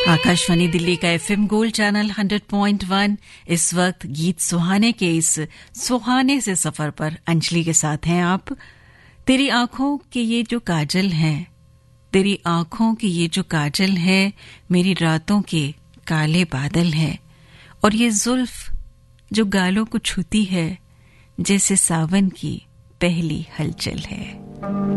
आकाशवाणी दिल्ली का FM gold channel 100.1 इस वक्त गीत सुहाने के इस सुहाने से सफर पर अंजलि के साथ हैं आप। तेरी आंखों के ये जो काजल हैं, तेरी आंखों की ये जो काजल है, मेरी रातों के काले बादल है, और ये जुल्फ जो गालों को छूती है, जैसे सावन की पहली हलचल है।